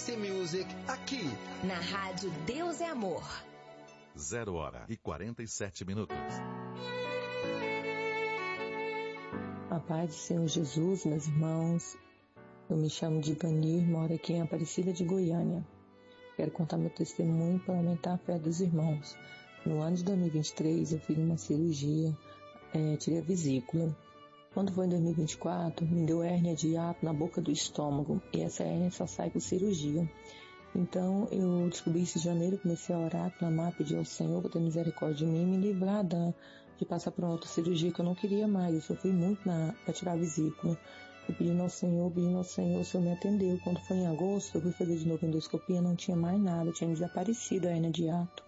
Dance Music aqui na Rádio Deus é Amor. 0h47. A paz do Senhor Jesus, meus irmãos. Eu me chamo de Ivanir, moro aqui em Aparecida de Goiânia. Quero contar meu testemunho para aumentar a fé dos irmãos. No ano de 2023, eu fiz uma cirurgia, tirei a vesícula. Quando foi em 2024, me deu hérnia de hiato na boca do estômago, e essa hérnia só sai com cirurgia. Então, eu descobri isso em janeiro, comecei a orar, clamar, pedir ao Senhor para ter misericórdia de mim e me livrar de passar por uma outra cirurgia que eu não queria mais. Eu sofri muito para tirar a vesícula. Eu pedindo ao Senhor, o Senhor me atendeu. Quando foi em agosto, eu fui fazer de novo endoscopia, não tinha mais nada, tinha desaparecido a hérnia de hiato.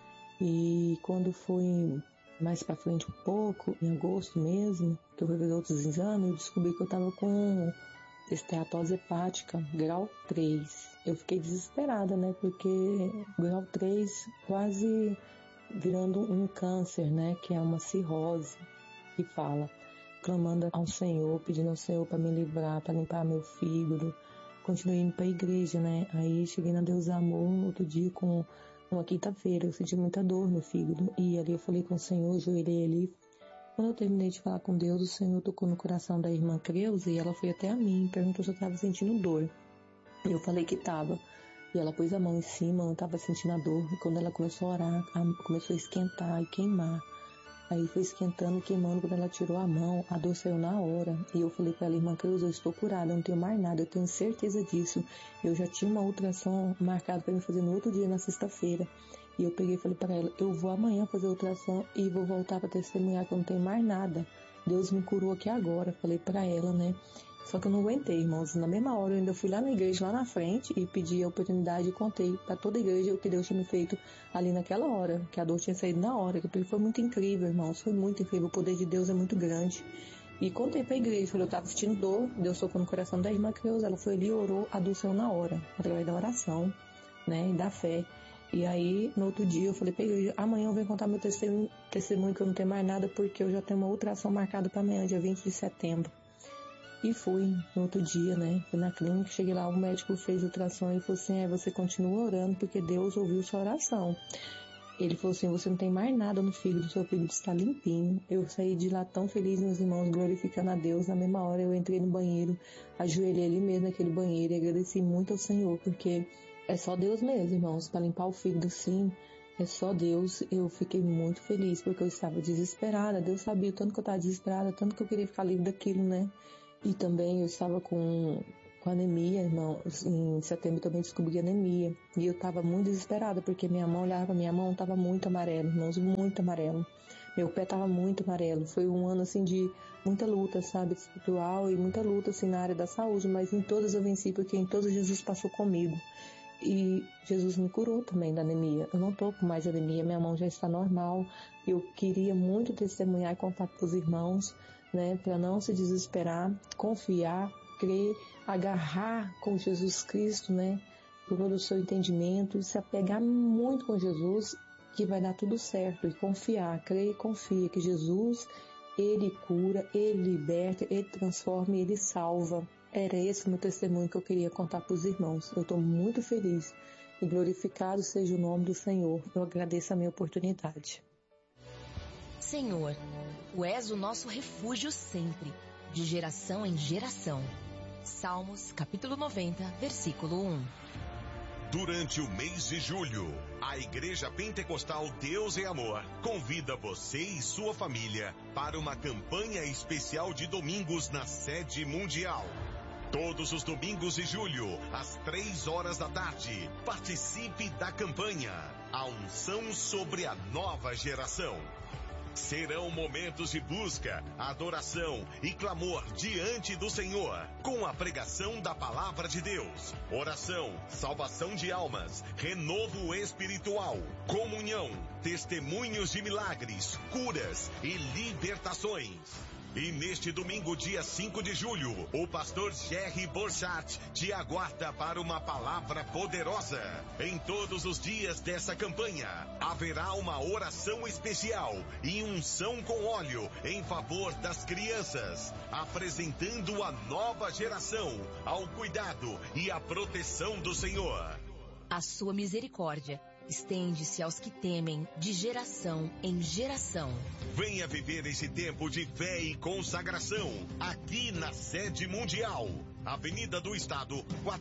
E quando foi mais para frente um pouco, em agosto mesmo, que eu fui fazer outros exames, eu descobri que eu estava com esteatose hepática, grau 3. Eu fiquei desesperada, né, porque grau 3 quase virando um câncer, né, que é uma cirrose, que fala, clamando ao Senhor, pedindo ao Senhor para me livrar, para limpar meu fígado. Continuei indo para a igreja, né, aí cheguei na Deus Amor no outro dia uma quinta-feira, eu senti muita dor no fígado, e ali eu falei com o Senhor, ajoelhei ali. Quando eu terminei de falar com Deus, o Senhor tocou no coração da irmã Creuza e ela foi até a mim, perguntou se eu estava sentindo dor. E eu falei que estava. E ela pôs a mão em cima, eu estava sentindo a dor. E quando ela começou a orar, começou a esquentar e queimar. Aí foi esquentando e queimando. Quando ela tirou a mão, a dor saiu na hora. E eu falei para ela, irmã Creuza, eu estou curada, eu não tenho mais nada, eu tenho certeza disso. Eu já tinha uma ultrassom marcada para me fazer no outro dia, na sexta-feira. E eu peguei e falei para ela, eu vou amanhã fazer ultrassom e vou voltar para testemunhar que eu não tenho mais nada. Deus me curou aqui agora, falei para ela, né? Só que eu não aguentei, irmãos. Na mesma hora eu ainda fui lá na igreja, lá na frente, e pedi a oportunidade e contei para toda a igreja o que Deus tinha me feito ali naquela hora, que a dor tinha saído na hora, que foi muito incrível, irmãos. Foi muito incrível, o poder de Deus é muito grande. E contei para a igreja, falei, eu estava sentindo dor, Deus tocou no coração da irmã Creuza, ela foi ali e orou, a dor saiu na hora, através da oração, né, e da fé. E aí, no outro dia, eu falei pra igreja, amanhã eu venho contar meu testemunho que eu não tenho mais nada, porque eu já tenho uma ultrassom marcada para amanhã, dia 20 de setembro. E fui, no outro dia, né, fui na clínica, cheguei lá, o médico fez ultrassom e falou assim, você continua orando, porque Deus ouviu sua oração. Ele falou assim, você não tem mais nada no fígado, seu fígado está limpinho. Eu saí de lá tão feliz, meus irmãos, glorificando a Deus. Na mesma hora, eu entrei no banheiro, ajoelhei ali mesmo naquele banheiro e agradeci muito ao Senhor, porque é só Deus mesmo, irmãos, para limpar o fígado, sim, é só Deus. Eu fiquei muito feliz, porque eu estava desesperada. Deus sabia o tanto que eu estava desesperada, tanto que eu queria ficar livre daquilo, né? E também eu estava com anemia, irmãos. Em setembro eu também descobri anemia. E eu estava muito desesperada, porque minha mão, olhava, minha mão estava muito amarela, irmãos, muito amarelo. Meu pé estava muito amarelo. Foi um ano, assim, de muita luta, sabe, espiritual e muita luta, assim, na área da saúde. Mas em todas eu venci, porque em todas Jesus passou comigo. E Jesus me curou também da anemia. Eu não estou com mais anemia, minha mão já está normal. Eu queria muito testemunhar e contar para os irmãos, né, para não se desesperar, confiar, crer, agarrar com Jesus Cristo, né, por todo o seu entendimento, se apegar muito com Jesus, que vai dar tudo certo, e confiar, crer e confia que Jesus, Ele cura, Ele liberta, Ele transforma e Ele salva. Era esse o meu testemunho que eu queria contar para os irmãos. Eu estou muito feliz e glorificado seja o nome do Senhor. Eu agradeço a minha oportunidade. Senhor, Tu és o nosso refúgio sempre, de geração em geração. Salmos, capítulo 90, versículo 1. Durante o mês de julho, a Igreja Pentecostal Deus é Amor convida você e sua família para uma campanha especial de domingos na sede mundial. Todos os domingos de julho, às 3 da tarde, participe da campanha A Unção sobre a Nova Geração. Serão momentos de busca, adoração e clamor diante do Senhor, com a pregação da Palavra de Deus, oração, salvação de almas, renovo espiritual, comunhão, testemunhos de milagres, curas e libertações. E neste domingo, dia 5 de julho, o pastor Jerry Borchardt te aguarda para uma palavra poderosa. Em todos os dias dessa campanha, haverá uma oração especial e unção com óleo em favor das crianças, apresentando a nova geração ao cuidado e à proteção do Senhor. A sua misericórdia estende-se aos que temem de geração em geração. Venha viver esse tempo de fé e consagração aqui na sede mundial. Avenida do Estado,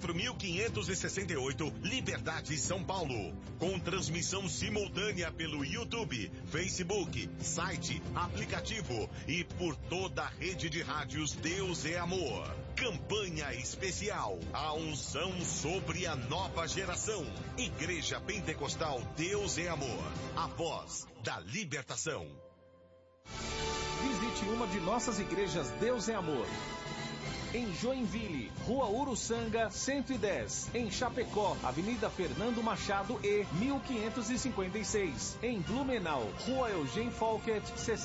4568, Liberdade, São Paulo. Com transmissão simultânea pelo YouTube, Facebook, site, aplicativo e por toda a rede de rádios Deus é Amor. Campanha especial, a unção sobre a nova geração. Igreja Pentecostal Deus é Amor, a voz da libertação. Visite uma de nossas igrejas Deus é Amor. Em Joinville, Rua Uruçanga, 110. Em Chapecó, Avenida Fernando Machado E, 1556. Em Blumenau, Rua Eugênio Folket,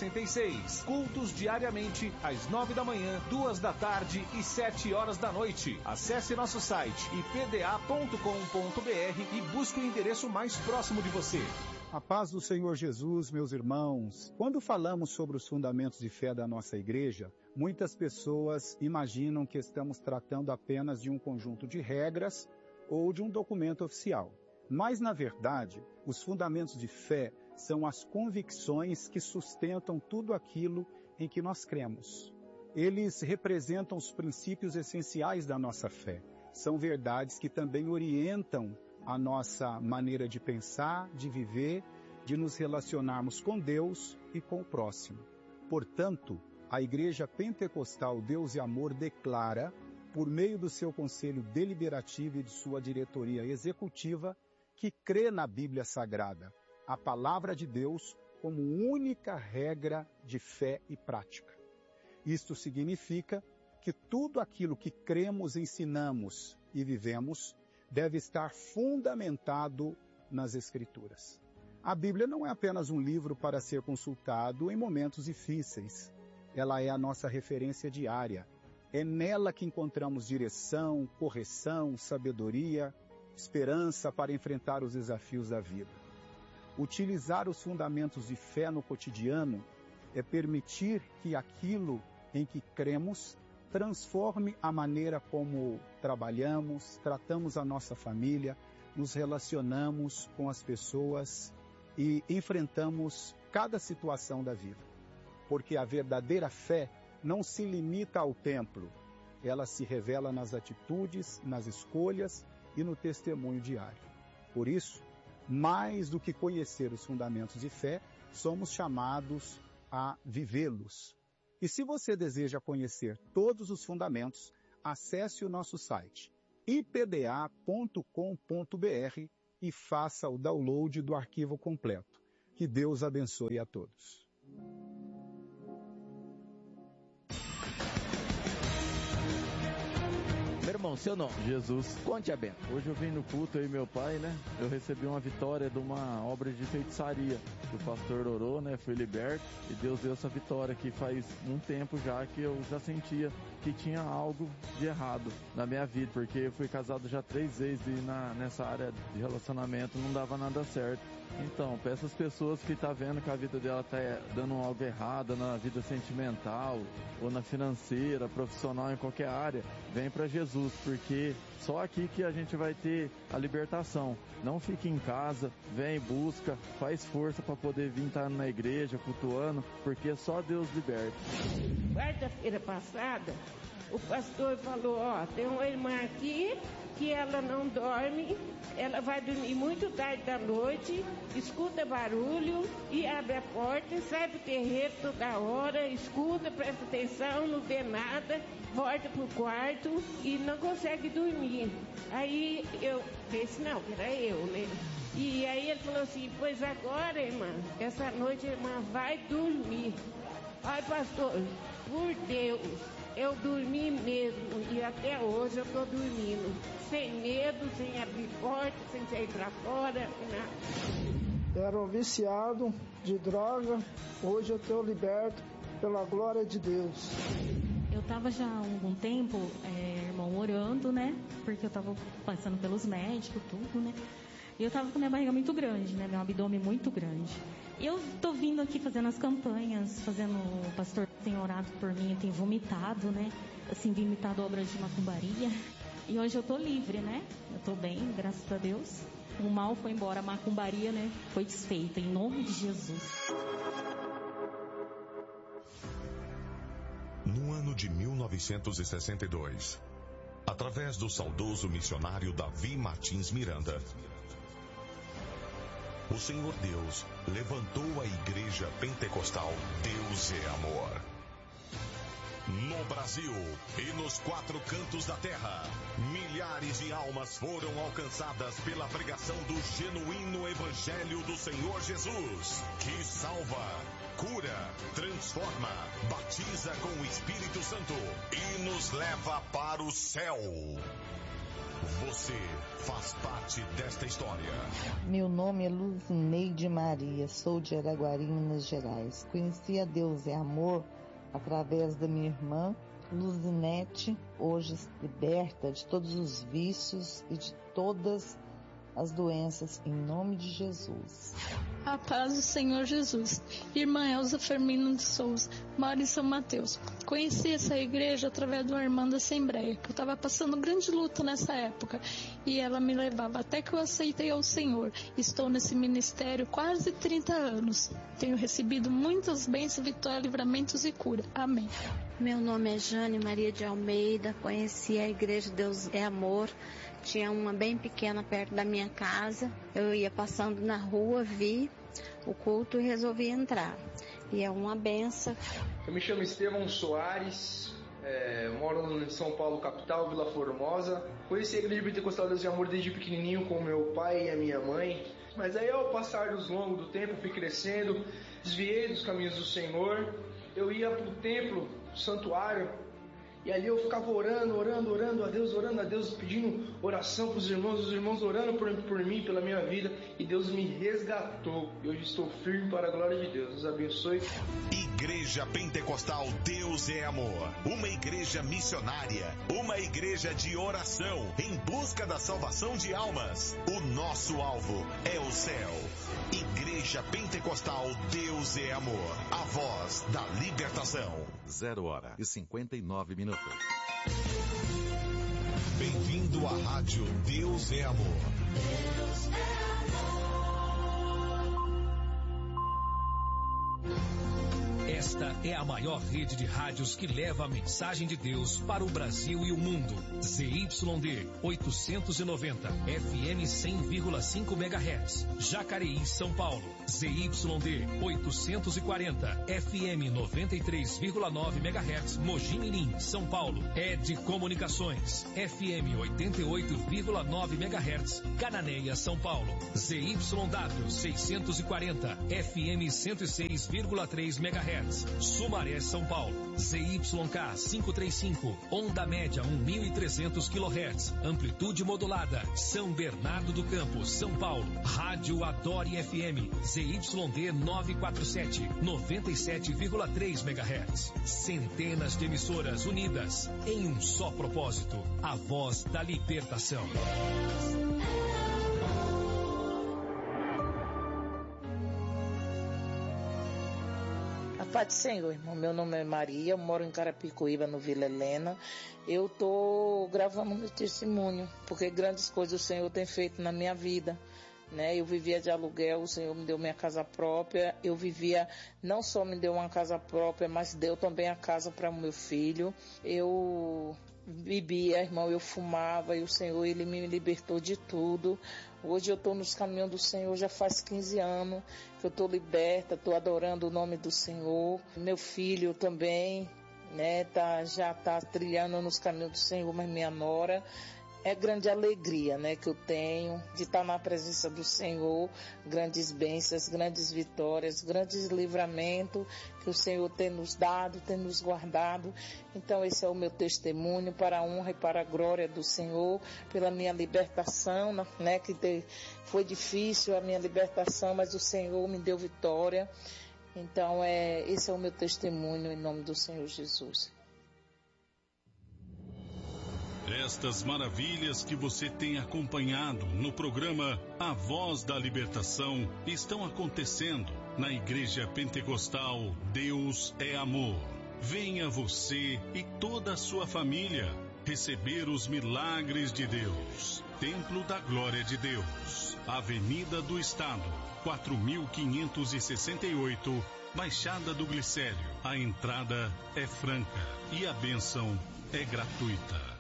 66. Cultos diariamente, às 9 da manhã, 2 da tarde e 7 horas da noite. Acesse nosso site ipda.com.br e busque o endereço mais próximo de você. A paz do Senhor Jesus, meus irmãos. Quando falamos sobre os fundamentos de fé da nossa igreja, muitas pessoas imaginam que estamos tratando apenas de um conjunto de regras ou de um documento oficial. Mas, na verdade, os fundamentos de fé são as convicções que sustentam tudo aquilo em que nós cremos. Eles representam os princípios essenciais da nossa fé. São verdades que também orientam a nossa maneira de pensar, de viver, de nos relacionarmos com Deus e com o próximo. Portanto, a Igreja Pentecostal Deus e Amor declara, por meio do seu Conselho Deliberativo e de sua diretoria executiva, que crê na Bíblia Sagrada, a Palavra de Deus, como única regra de fé e prática. Isto significa que tudo aquilo que cremos, ensinamos e vivemos deve estar fundamentado nas Escrituras. A Bíblia não é apenas um livro para ser consultado em momentos difíceis. Ela é a nossa referência diária. É nela que encontramos direção, correção, sabedoria, esperança para enfrentar os desafios da vida. Utilizar os fundamentos de fé no cotidiano é permitir que aquilo em que cremos transforme a maneira como trabalhamos, tratamos a nossa família, nos relacionamos com as pessoas e enfrentamos cada situação da vida. Porque a verdadeira fé não se limita ao templo, ela se revela nas atitudes, nas escolhas e no testemunho diário. Por isso, mais do que conhecer os fundamentos de fé, somos chamados a vivê-los. E se você deseja conhecer todos os fundamentos, acesse o nosso site ipda.com.br e faça o download do arquivo completo. Que Deus abençoe a todos. Meu irmão, seu nome? Jesus. Conte a bênção. Hoje eu vim no culto aí, meu pai, né? Eu recebi uma vitória de uma obra de feitiçaria. O pastor orou, né? Fui liberto e Deus deu essa vitória que faz um tempo já que eu já sentia que tinha algo de errado na minha vida, porque eu fui casado já 3 vezes e nessa área de relacionamento não dava nada certo. Então, para essas pessoas que tá vendo que a vida dela tá dando algo errado na vida sentimental, ou na financeira, profissional, em qualquer área, vem para Jesus, porque só aqui que a gente vai ter a libertação. Não fique em casa, vem, busca, faz força para poder vir estar na igreja, cultuando, porque só Deus liberta. Quarta-feira passada, o pastor falou, tem uma irmã aqui que ela não dorme, ela vai dormir muito tarde da noite, escuta barulho e abre a porta, sai do terreiro toda hora, escuta, presta atenção, não vê nada, volta pro quarto e não consegue dormir. Aí eu pensei, não, que era eu, né? E aí ele falou assim, pois agora, irmã, essa noite a irmã vai dormir. Ai, pastor, por Deus, eu dormi mesmo e até hoje eu tô dormindo, sem medo, sem abrir porta, sem sair pra fora, nada. Era um viciado de droga, hoje eu tô liberto, pela glória de Deus. Eu estava já há algum tempo, irmão, orando, né? Porque eu estava passando pelos médicos, tudo, né? E eu estava com minha barriga muito grande, né? Meu abdômen muito grande. E eu tô vindo aqui fazendo as campanhas, o pastor tem orado por mim, tem vomitado, né? Assim, vomitado obras de macumbaria. E hoje eu tô livre, né? Eu tô bem, graças a Deus. O mal foi embora, a macumbaria, né? Foi desfeita, em nome de Jesus. No ano de 1962, através do saudoso missionário Davi Martins Miranda, o Senhor Deus levantou a Igreja Pentecostal Deus é Amor. No Brasil e nos 4 cantos da terra, milhares de almas foram alcançadas pela pregação do genuíno Evangelho do Senhor Jesus, que salva, cura, transforma, batiza com o Espírito Santo e nos leva para o céu. Você faz parte desta história. Meu nome é Luzineide Maria, sou de Araguari, Minas Gerais. Conheci a Deus é Amor através da minha irmã Luzinete, hoje liberta de todos os vícios e de todas as doenças, em nome de Jesus. A paz do Senhor Jesus. Irmã Elza Fermino de Souza, moro em São Mateus. Conheci essa igreja através de uma irmã da Assembleia, que eu estava passando grande luta nessa época, e ela me levava até que eu aceitei ao Senhor. Estou nesse ministério quase 30 anos. Tenho recebido muitas bênçãos, vitórias, livramentos e cura. Amém. Meu nome é Jane Maria de Almeida, conheci a igreja Deus é Amor. Tinha uma bem pequena perto da minha casa. Eu ia passando na rua, vi o culto e resolvi entrar. E é uma benção. Eu me chamo Estevão Soares, moro em São Paulo, capital, Vila Formosa. Conheci a Igreja Pentecostal Deus é Amor desde pequenininho com meu pai e a minha mãe. Mas aí ao passar dos longos do tempo, fui crescendo, desviei dos caminhos do Senhor. Eu ia para o templo, santuário, e ali eu ficava orando a Deus, pedindo oração para os irmãos orando por mim, pela minha vida, e Deus me resgatou. E hoje estou firme para a glória de Deus. Deus abençoe. Igreja Pentecostal Deus é Amor, uma igreja missionária, uma igreja de oração, em busca da salvação de almas. O nosso alvo é o céu. Igreja Pentecostal Deus é Amor, a voz da libertação. 0h59. Bem-vindo à rádio Deus é Amor. Deus é Esta é a maior rede de rádios que leva a mensagem de Deus para o Brasil e o mundo. ZYD 890, FM 100,5 MHz, Jacareí, São Paulo. ZYD 840, FM 93,9 MHz, Mogi Mirim, São Paulo. ED Comunicações, FM 88,9 MHz, Cananéia, São Paulo. ZYW 640, FM 106,3 MHz. Sumaré, São Paulo. ZYK 535, onda média 1.300 kHz, amplitude modulada, São Bernardo do Campo, São Paulo. Rádio Adore FM, ZYD 947, 97,3 MHz. Centenas de emissoras unidas em um só propósito, a voz da libertação. Pai do Senhor, irmão. Meu nome é Maria, eu moro em Carapicuíba, no Vila Helena. Eu tô gravando meu testemunho, porque grandes coisas o Senhor tem feito na minha vida, né? Eu vivia de aluguel, o Senhor me deu minha casa própria. Eu vivia, não só me deu uma casa própria, mas deu também a casa para o meu filho. Eu bebia, irmão, eu fumava, e o Senhor, Ele me libertou de tudo. Hoje eu estou nos caminhos do Senhor, já faz 15 anos que eu estou liberta, estou adorando o nome do Senhor. Meu filho também, né, já está trilhando nos caminhos do Senhor, mas minha nora. É grande alegria, né, que eu tenho de estar na presença do Senhor, grandes bênçãos, grandes vitórias, grandes livramentos que o Senhor tem nos dado, tem nos guardado. Então esse é o meu testemunho para a honra e para a glória do Senhor, pela minha libertação, né, que foi difícil a minha libertação, mas o Senhor me deu vitória. Então, esse é o meu testemunho em nome do Senhor Jesus. Estas maravilhas que você tem acompanhado no programa A Voz da Libertação estão acontecendo na Igreja Pentecostal Deus é Amor. Venha você e toda a sua família receber os milagres de Deus. Templo da Glória de Deus, Avenida do Estado, 4568, Baixada do Glicério. A entrada é franca e a bênção é gratuita.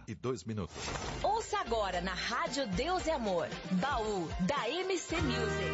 1h02. Ouça agora na Rádio Deus é Amor, Baú da MC Music.